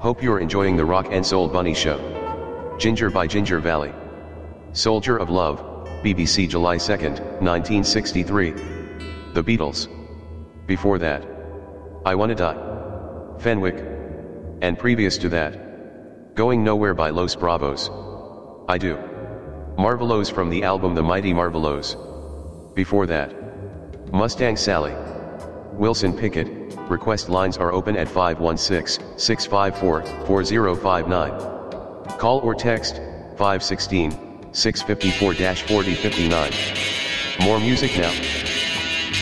Hope you're enjoying the Rock and Soul Bunny Show. Ginger by Ginger Valley. Soldier of Love, BBC July 2nd, 1963. The Beatles. Before that, I Wanna Die. Fenwick. And previous to that, Going Nowhere by Los Bravos. I Do. Marvelows from the album The Mighty Marvelows. Before that, Mustang Sally. Wilson Pickett. Request lines are open at 516-654-4059. Call or text 516-654-4059. More music now.